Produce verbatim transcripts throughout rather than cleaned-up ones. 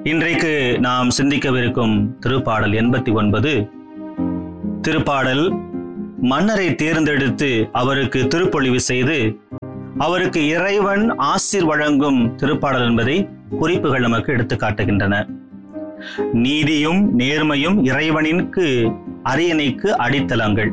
இன்றைக்கு நாம் சிந்திக்கவிருக்கும் திருப்பாடல் எண்பத்தி ஒன்பது. திருப்பாடல் மன்னரை தேர்ந்தெடுத்து அவருக்கு திருப்பொழிவு செய்து அவருக்கு இறைவன் ஆசீர் வழங்கும் திருப்பாடல் என்பதை குறிப்புகள் நமக்கு எடுத்து காட்டுகின்றன. நீதியும் நேர்மையும் இறைவனிற்கு அரியணைக்கு அடித்தளங்கள்.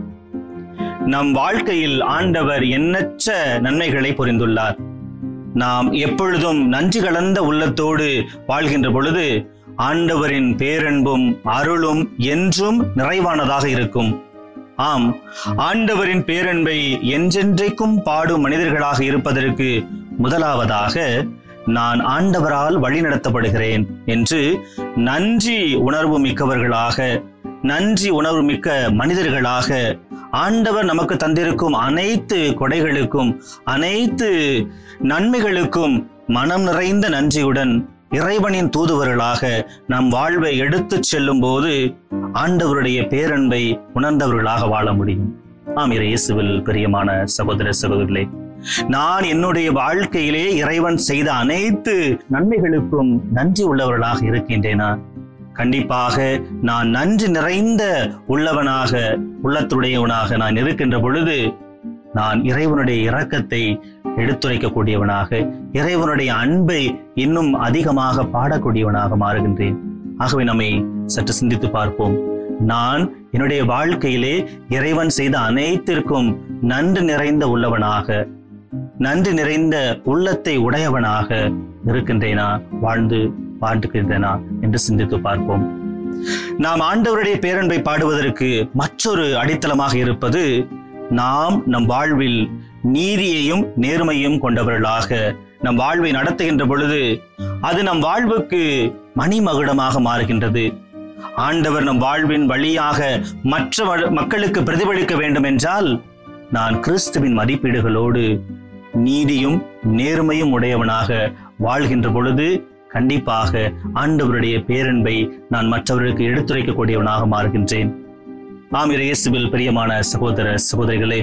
நம் வாழ்க்கையில் ஆண்டவர் எண்ணற்ற நன்மைகளை புரிந்துள்ளார். நாம் எப்பொழுதும் நன்றி கலந்த உள்ளத்தோடு வாழ்கின்ற பொழுது ஆண்டவரின் பேரன்பும் அருளும் என்றும் நிறைவானதாக இருக்கும். ஆம், ஆண்டவரின் பேரன்பை என்றென்றைக்கும் பாடும் மனிதர்களாக இருப்பதற்கு முதலாவதாக நான் ஆண்டவரால் வழிநடத்தப்படுகிறேன் என்று நன்றி உணர்வு மிக்கவர்களாக, நன்றி உணர்வு மிக்க மனிதர்களாக ஆண்டவர் நமக்கு தந்திருக்கும் அனைத்து கொடைகளுக்கும் அனைத்து நன்மைகளுக்கும் மனம் நிறைந்த நன்றியுடன் இறைவனின் தூதுவர்களாக நம் வாழ்வை எடுத்து செல்லும் போது ஆண்டவருடைய பேரன்பை உணர்ந்தவர்களாக வாழ முடியும். ஆம், இயேசுவில் பிரியமான சகோதர சகோதரிகளே, நான் என்னுடைய வாழ்க்கையிலே இறைவன் செய்த அனைத்து நன்மைகளுக்கும் நன்றி உள்ளவர்களாக இருக்கின்றேனா? கண்டிப்பாக நான் நன்றி நிறைந்த உள்ளவனாக, உள்ளத்துடையவனாக நான் இருக்கின்ற பொழுது நான் இறைவனுடைய இரக்கத்தை எடுத்துரைக்கக்கூடியவனாக, இறைவனுடைய அன்பை இன்னும் அதிகமாக பாடக்கூடியவனாக மாறுகின்றேன். ஆகவே நம்மை சற்று சிந்தித்து பார்ப்போம். நான் என்னுடைய வாழ்க்கையிலே இறைவன் செய்த அனைத்திற்கும் நன்றி நிறைந்த உள்ளவனாக, நன்றி நிறைந்த உள்ளத்தை உடையவனாக இருக்கின்றேனா, வாழ்ந்து பாடுகின்றேனா என்று சிந்தித்து பார்ப்போம். நாம் ஆண்டவருடைய பேரன்பை பாடுவதற்கு மற்றொரு அடித்தளமாக இருப்பது, நாம் நம் வாழ்வில் நீதியையும் நேர்மையும் கொண்டவர்களாக நம் வாழ்வை நடத்துகின்ற பொழுது அது நம் வாழ்வுக்கு மணிமகுடமாக மாறுகின்றது. ஆண்டவர் நம் வாழ்வின் வழியாக மற்ற மக்களுக்கு பிரதிபலிக்க வேண்டும் என்றால் நான் கிறிஸ்துவின் மதிப்பீடுகளோடு நீதியும் நேர்மையும் உடையவனாக வாழ்கின்ற பொழுது கண்டிப்பாக ஆண்டவருடைய பேரன்பை நான் மற்றவர்களுக்கு எடுத்துரைக்கக்கூடியவனாக மாறுகின்றேன். ஆம், இயேசுவில் பிரியமான சகோதர சகோதரிகளே,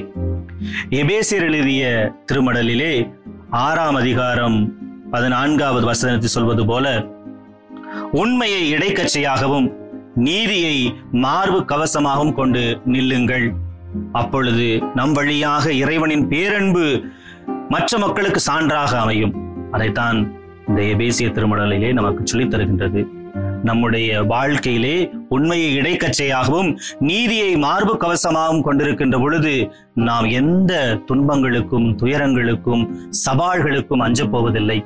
எபேசியர் எழுதிய திருமடலிலே ஆறாம் அதிகாரம் பதினான்காவது வசனத்தை சொல்வது போல, உண்மையை இடைக்கச்சையாகவும் நீதியை மார்பு கவசமாகவும் கொண்டு நில்லுங்கள். அப்பொழுது நம் வழியாக இறைவனின் பேரன்பு மற்ற மக்களுக்கு சான்றாக அமையும். அதைத்தான் இந்த எபேசிய திருமடலிலே நமக்கு சொல்லித் தருகின்றது. நம்முடைய வாழ்க்கையிலே உண்மையை இடைக்கச்சையாகவும் நீதியை மார்பு கவசமாகவும் கொண்டிருக்கின்ற பொழுது நாம் எந்த துன்பங்களுக்கும் துயரங்களுக்கும் சவால்களுக்கும் அஞ்சப் போவதில்லை.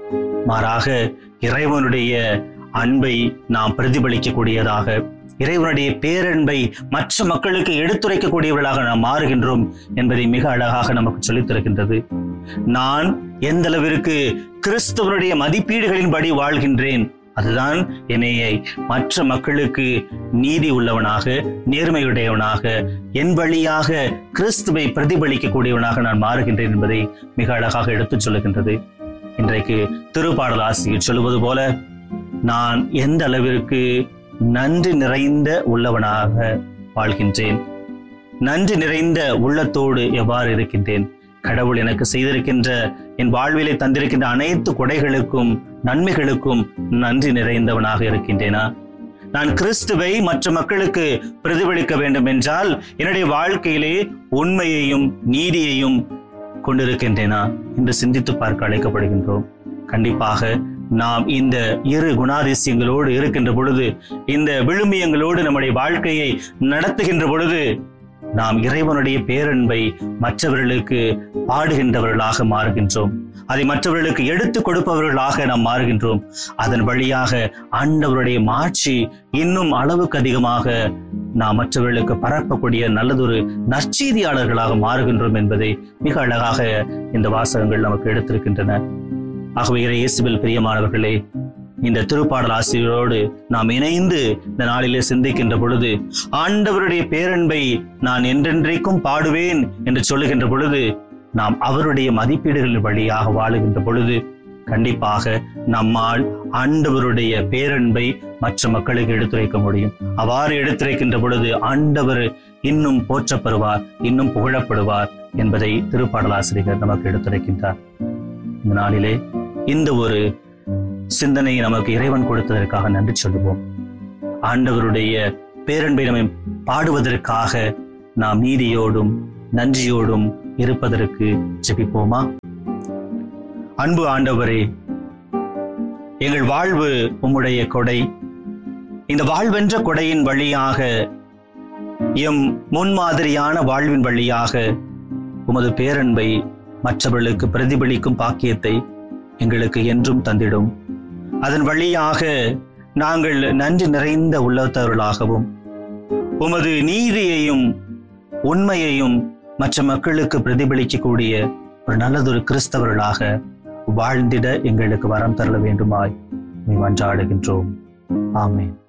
மாறாக இறைவனுடைய அன்பை நாம் பிரதிபலிக்கக்கூடியதாக, இறைவனுடைய பேரன்பை மற்ற மக்களுக்கு எடுத்துரைக்கக்கூடியவர்களாக நாம் மாறுகின்றோம் என்பதை மிக அழகாக நமக்கு சொல்லித் தருகின்றது. நான் எந்த அளவிற்கு கிறிஸ்துவனுடைய மதிப்பீடுகளின்படி வாழ்கின்றேன், அதுதான் என்னையை மற்ற மக்களுக்கு நீதி உள்ளவனாக, நேர்மையுடையவனாக, என் வழியாக கிறிஸ்துவை பிரதிபலிக்கக்கூடியவனாக நான் மாறுகின்றேன் என்பதை மிக அழகாக எடுத்துச் சொல்லுகின்றது. இன்றைக்கு திருப்பாடல் ஆசிரியர் சொல்லுவது போல, நான் எந்த அளவிற்கு நன்றி நிறைந்த உள்ளவனாக வாழ்கின்றேன், நன்றி நிறைந்த உள்ளத்தோடு எவ்வாறு இருக்கின்றேன், கடவுள் எனக்கு செய்திருக்கின்ற என் வாழ்விலே தந்திருக்கின்ற அனைத்து கொடைகளுக்கும் நன்மைகளுக்கும் நன்றி நிறைந்தவனாக இருக்கின்றேனா? நான் கிறிஸ்துவை மற்ற மக்களுக்கு பிரதிபலிக்க வேண்டும் என்றால் என்னுடைய வாழ்க்கையிலே உண்மையையும் நீதியையும் கொண்டிருக்கின்றேனா என்று சிந்தித்து பார்க்க அழைக்கப்படுகின்றோம். கண்டிப்பாக நாம் இந்த இரு குணாதிசயங்களோடு இருக்கின்ற பொழுது, இந்த விழுமியங்களோடு நம்முடைய வாழ்க்கையை நடத்துகின்ற பொழுது நாம் இறைவனுடைய பேரன்பை மற்றவர்களுக்கு பாடுகின்றவர்களாக மாறுகின்றோம். அதை மற்றவர்களுக்கு எடுத்துக் கொடுப்பவர்களாக நாம் மாறுகின்றோம். அதன் வழியாக ஆண்டவருடைய மாட்சி இன்னும் அளவுக்கு அதிகமாக நாம் மற்றவர்களுக்கு பரப்பக்கூடிய நல்லதொரு நற்செய்தியாளர்களாக மாறுகின்றோம் என்பதை மிக அழகாக இந்த வாசகங்கள் நமக்கு எடுத்திருக்கின்றன. ஆகவே இயேசுவில் பிரியமானவர்களே, இந்த திருப்பாடல் ஆசிரியரோடு நாம் இணைந்து இந்த நாளிலே சிந்திக்கின்ற பொழுது, ஆண்டவருடைய பேரன்பை நான் என்றென்றைக்கும் பாடுவேன் என்று சொல்லுகின்ற பொழுது, நாம் அவருடைய மதிப்பீடுகளின் வழியாக வாழுகின்ற பொழுது கண்டிப்பாக நம்மால் ஆண்டவருடைய பேரன்பை மற்ற மக்களுக்கு எடுத்துரைக்க முடியும். அவ்வாறு எடுத்துரைக்கின்ற பொழுது ஆண்டவர் இன்னும் போற்றப்படுவார், இன்னும் புகழப்படுவார் என்பதை திருப்பாடல் ஆசிரியர் நமக்கு எடுத்துரைக்கின்றார். இந்த நாளிலே இந்த ஒரு சிந்தனையை நமக்கு இறைவன் கொடுத்ததற்காக நன்றி சொல்லுவோம். ஆண்டவருடைய பேரன்பை நம்மை பாடுவதற்காக நாம் நீதியோடும் நன்றியோடும் இருப்பதற்கு ஜெபிப்போமா? அன்பு ஆண்டவரே, எங்கள் வாழ்வு உம்முடைய கொடை. இந்த வாழ்வென்ற கொடையின் வழியாக, எம் முன்மாதிரியான வாழ்வின் வழியாக உமது பேரன்பை மற்றவர்களுக்கு பிரதிபலிக்கும் பாக்கியத்தை எங்களுக்கு என்றும் தந்திடும். அதன் வழியாக நாங்கள் நன்றி நிறைந்த உள்ளத்தவர்களாகவும் உமது நீதியையும் உண்மையையும் மற்ற மக்களுக்கு பிரதிபலிக்கக்கூடிய ஒரு நல்லதொரு கிறிஸ்தவர்களாக வாழ்ந்திட எங்களுக்கு வரம் தரல வேண்டுமாய் மன்றாடுகின்றோம். ஆமென்.